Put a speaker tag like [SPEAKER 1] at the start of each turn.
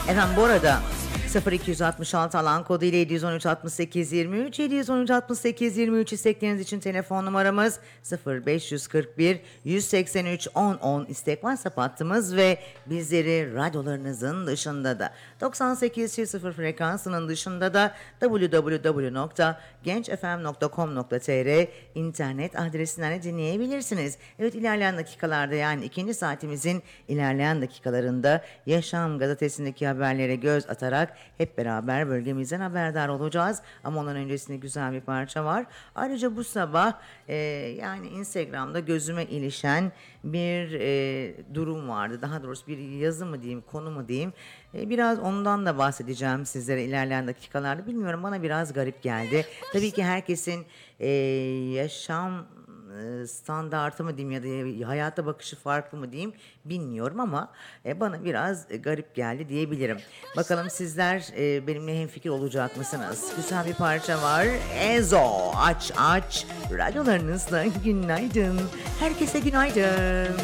[SPEAKER 1] Efendim bu arada 0266 alan kodu ile 713 68 23 713 68 23 istekleriniz için telefon numaramız 0541 183 10 10 istek WhatsApp hattımız ve bizleri radyolarınızın dışında da 98.0 frekansının dışında da www.gençfm.com.tr internet adresinden de dinleyebilirsiniz. Evet, ilerleyen dakikalarda, yani ikinci saatimizin ilerleyen dakikalarında Yaşam gazetesindeki haberlere göz atarak hep beraber bölgemizden haberdar olacağız. Ama ondan öncesinde güzel bir parça var. Ayrıca bu sabah yani Instagram'da gözüme ilişen bir durum vardı. Daha doğrusu bir yazı mı diyeyim, konu mu diyeyim. Biraz ondan da bahsedeceğim sizlere ilerleyen dakikalarda. Bilmiyorum, bana biraz garip geldi. Tabii ki herkesin yaşam standartı mı diyeyim ya da hayata bakışı farklı mı diyeyim bilmiyorum ama bana biraz garip geldi diyebilirim. Bakalım sizler benimle hemfikir olacak mısınız? Güzel bir parça var. Ezo, aç aç radyolarınızla günaydın. Herkese günaydın.